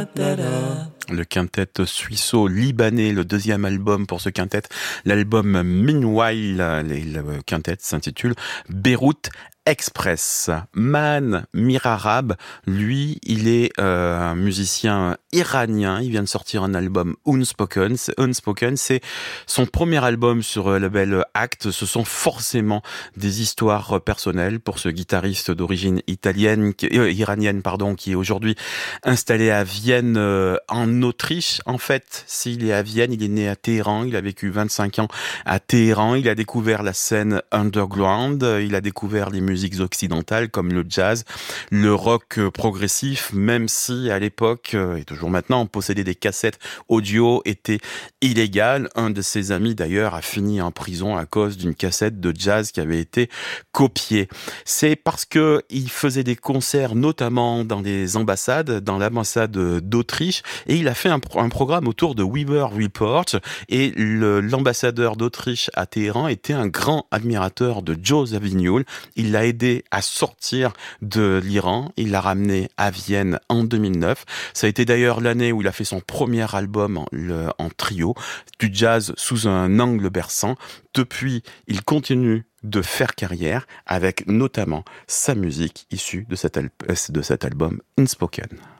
Le quintet suisseau-libanais, le deuxième album pour ce quintet, l'album Meanwhile, le quintet s'intitule Beyrouth Express. Man Mirarab, lui, il est un musicien iranien. Il vient de sortir un album Unspoken. Unspoken, c'est son premier album sur le label Act. Ce sont forcément des histoires personnelles pour ce guitariste d'origine iranienne, qui est aujourd'hui installé à Vienne, en Autriche. En fait, s'il est à Vienne, il est né à Téhéran. Il a vécu 25 ans à Téhéran. Il a découvert la scène underground. Il a découvert les musiques occidentales comme le jazz, le rock progressif, même si à l'époque, et toujours maintenant, posséder des cassettes audio était illégal. Un de ses amis d'ailleurs a fini en prison à cause d'une cassette de jazz qui avait été copiée. C'est parce que il faisait des concerts notamment dans les ambassades, dans l'ambassade d'Autriche, et il a fait un programme autour de Weather Report, et l'ambassadeur d'Autriche à Téhéran était un grand admirateur de Joe Zawinul. Il l'a aidé à sortir de l'Iran, il l'a ramené à Vienne en 2009. Ça a été d'ailleurs l'année où il a fait son premier album en trio, du jazz sous un angle berçant. Depuis, il continue de faire carrière avec notamment sa musique issue de cet album Unspoken.